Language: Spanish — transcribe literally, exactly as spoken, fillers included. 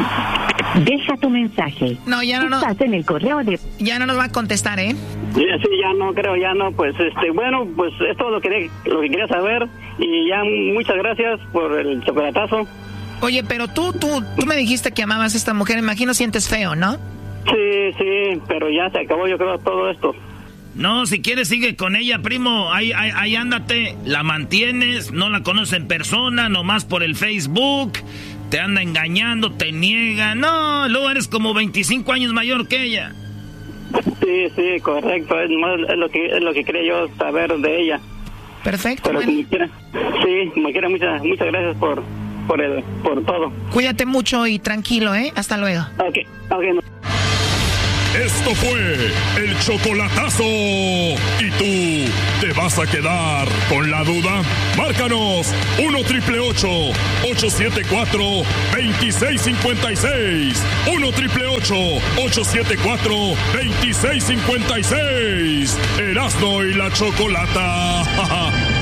Deja tu mensaje. No, ya no, no. Estás en el correo de... Ya no nos va a contestar, ¿eh? Sí, sí, ya no, creo, ya no. Pues, este, bueno, pues es todo lo que, lo que quería saber. Y ya muchas gracias por el chocolatazo. Oye, pero tú, tú, tú me dijiste que amabas a esta mujer. Imagino sientes feo, ¿no? Sí, sí, pero ya se acabó, yo creo, todo esto. No, si quieres sigue con ella, primo. Ahí, ahí, ahí ándate. La mantienes, no la conoces en persona, nomás por el Facebook. Te anda engañando, te niega. No, luego eres como veinticinco años mayor que ella. Sí, sí, correcto. Es, más, es lo que es lo que quería yo saber de ella. Perfecto. Pero bueno. como quiera, sí, como quiera, muchas, muchas gracias por, por, el, por todo. Cuídate mucho y tranquilo, ¿eh? Hasta luego. Ok, ok. No. Esto fue el chocolatazo. ¿Y tú te vas a quedar con la duda? Márcanos uno triple ocho, ocho siete cuatro, dos seis cinco seis. uno triple ocho, ocho siete cuatro, dos seis cinco seis. Erasmo y la Chocolata.